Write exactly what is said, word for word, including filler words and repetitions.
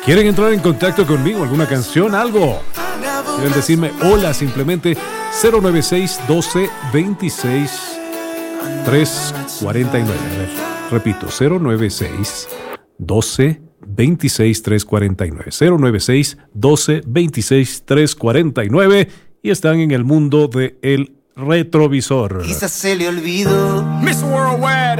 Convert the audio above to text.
¿Quieren entrar en contacto conmigo? ¿Alguna canción? ¿Algo? ¿Quieren decirme hola? Simplemente cero nueve seis, doce, veintiséis, trescientos cuarenta y nueve. A ver, repito, cero nueve seis, doce, veintiséis, trescientos cuarenta y nueve. cero nueve seis, doce, veintiséis, trescientos cuarenta y nueve. Y están en el mundo de El Retrovisor. Quizás se le olvidó. Miss Worldwide.